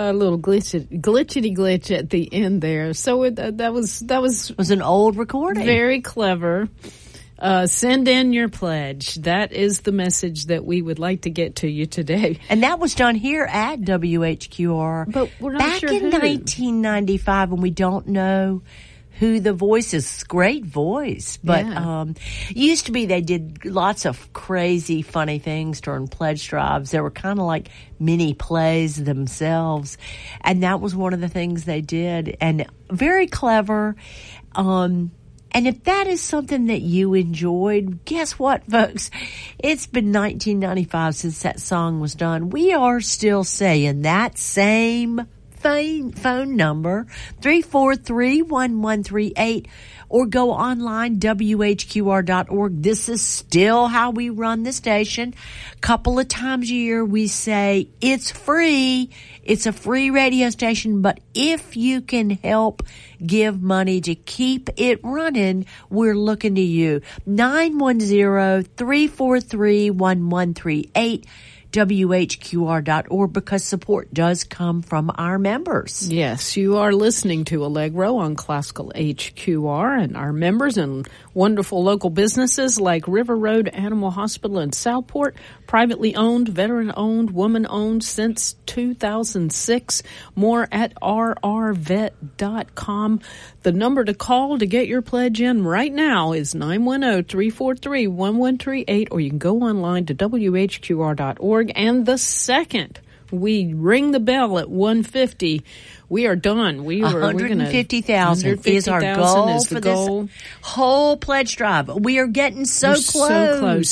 A little glitchity at the end there. So that was an old recording. Very clever. Send in your pledge. That is the message that we would like to get to you today. And that was done here at WHQR. But we're not back sure in who. 1995, and we don't know who the voice is. Great voice. But used to be they did lots of crazy, funny things during pledge drives. They were kind of like mini plays themselves. And that was one of the things they did. And very clever. And if that is something that you enjoyed, guess what, folks? It's been 1995 since that song was done. We are still saying that same phone number, 343-1138, or go online, WHQR.org. This is still how we run the station. Couple of times a year we say it's free. It's a free radio station, but if you can help give money to keep it running, we're looking to you. 910-343-1138. WHQR.org, because support does come from our members. Yes, you are listening to Allegro on Classical HQR, and our members and wonderful local businesses like River Road Animal Hospital in Southport, privately owned, veteran-owned, woman-owned since 2006. More at rrvet.com. The number to call to get your pledge in right now is 910-343-1138, or you can go online to WHQR.org. And the second we ring the bell at 150, we are done. We are 150,000 is our goal for this whole pledge drive. We are getting so close. So close.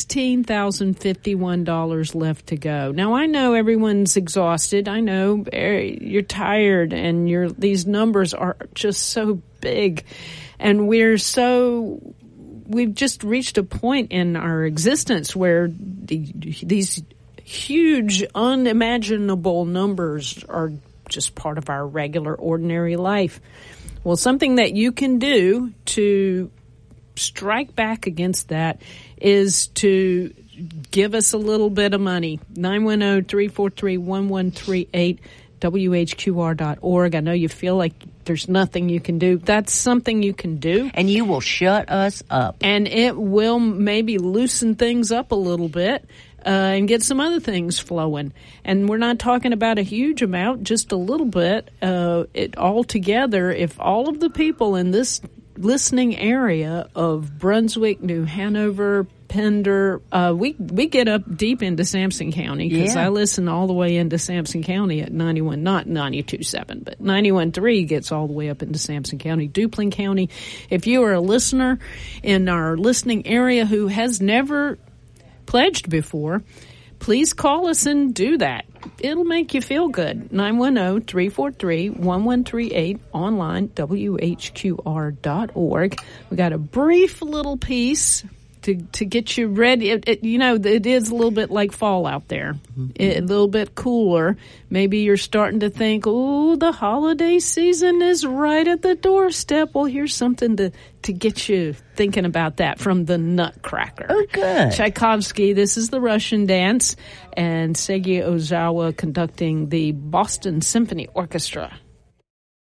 $16,051 left to go. Now I know everyone's exhausted. I know you're tired, and these numbers are just so big, and we've just reached a point in our existence where these huge, unimaginable numbers are just part of our regular, ordinary life. Well, something that you can do to strike back against that is to give us a little bit of money. 910-343-1138, WHQR.org. I know you feel like there's nothing you can do. That's something you can do. And you will shut us up. And it will maybe loosen things up a little bit. And get some other things flowing. And we're not talking about a huge amount, just a little bit. It all together, if all of the people in this listening area of Brunswick, New Hanover, Pender, we get up deep into Sampson County, because I listen all the way into Sampson County at 91, not 92.7, but 91.3 gets all the way up into Sampson County, Duplin County. If you are a listener in our listening area who has never pledged before, please call us and do that. It'll make you feel good. 910-343-1138, online, WHQR.org. We got a brief little piece to get you ready. It is a little bit like fall out there. A little bit cooler. Maybe you're starting to think, oh, the holiday season is right at the doorstep. Well, here's something to get you thinking about that from the Nutcracker. Oh, good. Tchaikovsky, this is the Russian dance, and Seiji Ozawa conducting the Boston Symphony Orchestra.